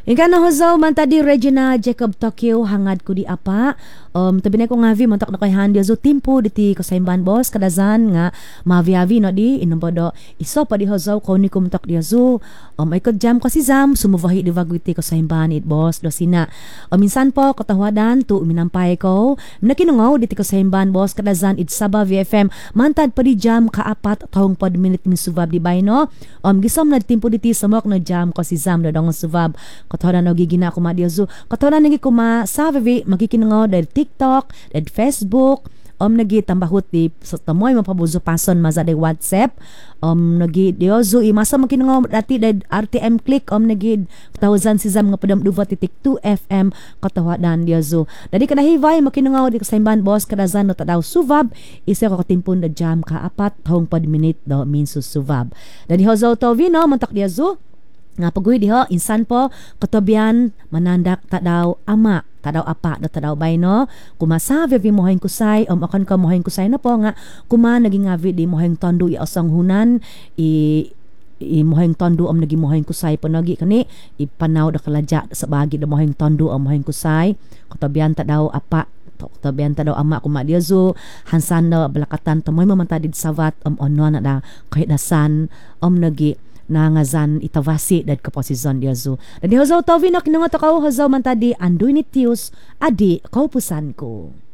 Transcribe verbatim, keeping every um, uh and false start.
Ika na hozaw man tadi Regina Jacob Tokyo hangad ko di apa. Um tabi na ko nga vi montak na kay handi zo timpo diti ko sa imban boss kadazan nga mavi-avi no di inompodo iso pa di hozaw ko ni kumtak di zo. Um ay ko jam ko si Zam sumuvahi di vagwiti ko sa imban it boss do sina. Um minsan po katahwadan tu minampay ko. Nakinungaw diti ko sa imban boss kadazan it Sabah V F M mantad pa di jam kaapat taong pod minute min subab di bay no. Um gisom na timpo diti samok na jam ko si Zam do dong subab. Katawaran na gigina ko madiazo. Katawaran nagi ko ma sa V V makikinungaw dahil TikTok, dahil Facebook, um nagi tambahot di sa tamoy mapabuzo pason maza dahil WhatsApp, um nagi diozo imasa makinungaw dati dahil R T M click, um nagi katawazan si Zam nga padam duva titik two F M katawadan diozo. Dadi ka nahivay makinungaw di kasaimban boss kadazan no tadaw suvab isa ko katimpon na jam ka apat taong pad minute do minso suvab. Dadi hozo to vino mantak diozo nga paguhi diho insan po katabian manandak tadaw ama tadaw apa da tadaw bay no kumasabi vi mohain kusay um akan ka mohain kusay na po nga kuma naging avi di mohain tondo i asang hunan i i mohain tondo am naging mohain kusay po nagi kani ipanaw da kalaja sa bagi da mohain tondo am mohain kusay katabian tadaw apa tabian tadaw ama kuma diazo hansan na balakatan tamoy mamantadid savat um onno na da kahit dasan um nagi nangazan itavasi dad ka posisyon diazo. Dadi hozaw tawin na kinunga takaw hozaw man tadi anduy ni Tius adi kaupusan ko.